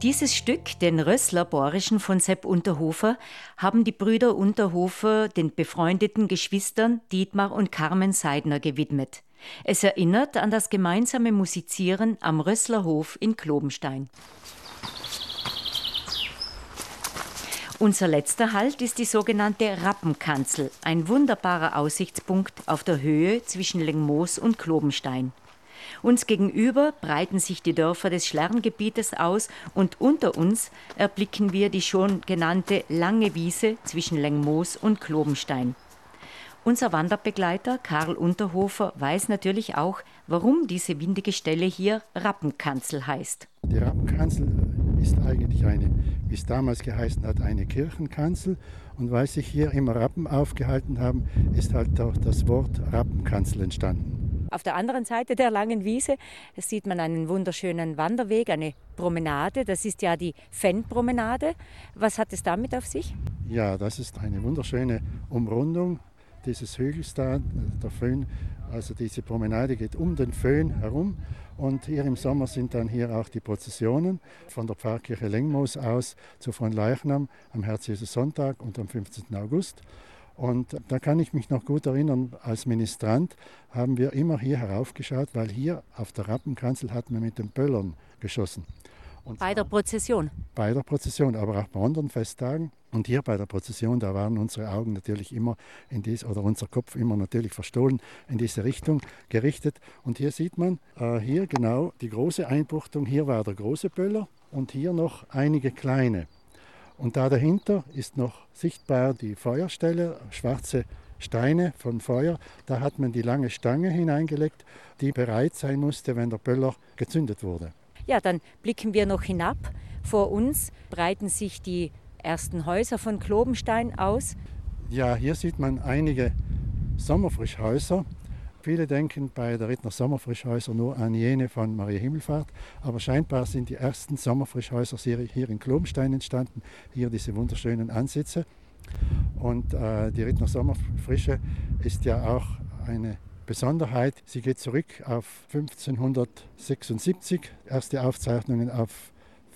Dieses Stück, den Rössler Borischen von Sepp Unterhofer, haben die Brüder Unterhofer den befreundeten Geschwistern Dietmar und Carmen Seidner gewidmet. Es erinnert an das gemeinsame Musizieren am Rösslerhof in Klobenstein. Unser letzter Halt ist die sogenannte Rappenkanzel, ein wunderbarer Aussichtspunkt auf der Höhe zwischen Lengmoos und Klobenstein. Uns gegenüber breiten sich die Dörfer des Schlerngebietes aus und unter uns erblicken wir die schon genannte Lange Wiese zwischen Lengmoos und Klobenstein. Unser Wanderbegleiter Karl Unterhofer weiß natürlich auch, warum diese windige Stelle hier Rappenkanzel heißt. Die Rappenkanzel ist eigentlich eine, wie es damals geheißen hat, eine Kirchenkanzel. Und weil sich hier immer Rappen aufgehalten haben, ist halt auch das Wort Rappenkanzel entstanden. Auf der anderen Seite der Langen Wiese sieht man einen wunderschönen Wanderweg, eine Promenade. Das ist ja die Fennpromenade. Was hat es damit auf sich? Ja, das ist eine wunderschöne Umrundung dieses Hügels da, der Föhn. Also diese Promenade geht um den Föhn herum. Und hier im Sommer sind dann hier auch die Prozessionen von der Pfarrkirche Lengmoos aus zu Fronleichnam am Herz-Jesus-Sonntag und am 15. August. Und da kann ich mich noch gut erinnern, als Ministrant haben wir immer hier heraufgeschaut, weil hier auf der Rappenkanzel hat man mit den Böllern geschossen. Und bei der Prozession? Bei der Prozession, aber auch bei anderen Festtagen. Und hier bei der Prozession, da waren unsere Augen natürlich immer oder unser Kopf immer natürlich verstohlen in diese Richtung gerichtet. Und hier sieht man, hier genau die große Einbuchtung, hier war der große Böller und hier noch einige kleine. Und da dahinter ist noch sichtbar die Feuerstelle, schwarze Steine von Feuer. Da hat man die lange Stange hineingelegt, die bereit sein musste, wenn der Böller gezündet wurde. Ja, dann blicken wir noch hinab. Vor uns breiten sich die ersten Häuser von Klobenstein aus. Ja, hier sieht man einige Sommerfrischhäuser. Viele denken bei der Rittner Sommerfrischhäuser nur an jene von Maria Himmelfahrt, aber scheinbar sind die ersten Sommerfrischhäuser hier in Klobenstein entstanden, hier diese wunderschönen Ansitze. Und die Rittner Sommerfrische ist ja auch eine Besonderheit. Sie geht zurück auf 1576, erste Aufzeichnungen auf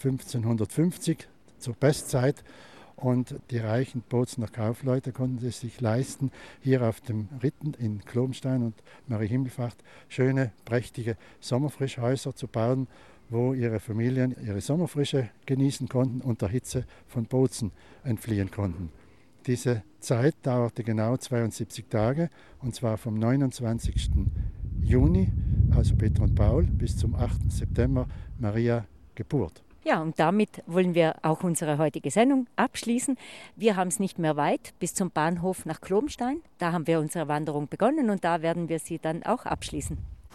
1550 zur Bestzeit. Und die reichen Bozner Kaufleute konnten es sich leisten, hier auf dem Ritten in Klobenstein und Maria Himmelfahrt schöne, prächtige Sommerfrischhäuser zu bauen, wo ihre Familien ihre Sommerfrische genießen konnten und der Hitze von Bozen entfliehen konnten. Diese Zeit dauerte genau 72 Tage, und zwar vom 29. Juni, also Peter und Paul, bis zum 8. September, Maria Geburt. Ja, und damit wollen wir auch unsere heutige Sendung abschließen. Wir haben es nicht mehr weit bis zum Bahnhof nach Klobenstein. Da haben wir unsere Wanderung begonnen und da werden wir sie dann auch abschließen.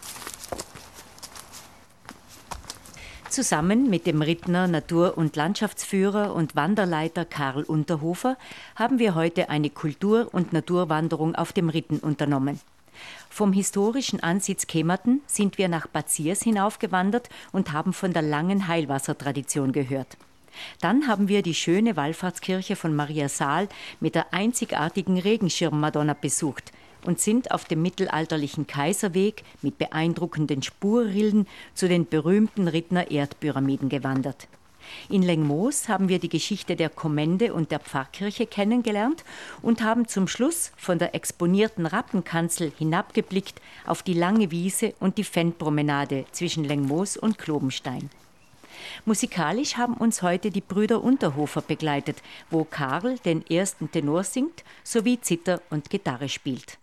Zusammen mit dem Rittner Natur- und Landschaftsführer und Wanderleiter Karl Unterhofer haben wir heute eine Kultur- und Naturwanderung auf dem Ritten unternommen. Vom historischen Ansitz Kemerten sind wir nach Bad Siers hinaufgewandert und haben von der langen Heilwassertradition gehört. Dann haben wir die schöne Wallfahrtskirche von Maria Saal mit der einzigartigen Regenschirmmadonna besucht und sind auf dem mittelalterlichen Kaiserweg mit beeindruckenden Spurrillen zu den berühmten Rittner Erdpyramiden gewandert. In Lengmoos haben wir die Geschichte der Kommende und der Pfarrkirche kennengelernt und haben zum Schluss von der exponierten Rappenkanzel hinabgeblickt auf die Lange Wiese und die Fennpromenade zwischen Lengmoos und Klobenstein. Musikalisch haben uns heute die Brüder Unterhofer begleitet, wo Karl den ersten Tenor singt sowie Zither und Gitarre spielt.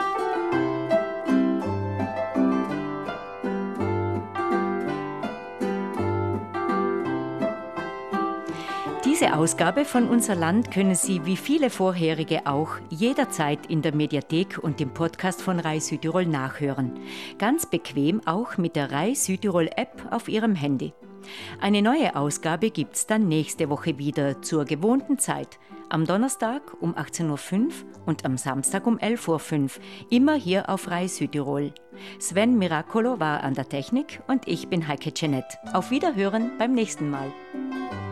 Diese Ausgabe von Unser Land können Sie wie viele vorherige auch jederzeit in der Mediathek und im Podcast von Rai Südtirol nachhören. Ganz bequem auch mit der Rai Südtirol App auf Ihrem Handy. Eine neue Ausgabe gibt's dann nächste Woche wieder zur gewohnten Zeit. Am Donnerstag um 18.05 Uhr und am Samstag um 11.05 Uhr. Immer hier auf Rai Südtirol. Sven Miracolo war an der Technik und ich bin Heike Cennet. Auf Wiederhören beim nächsten Mal.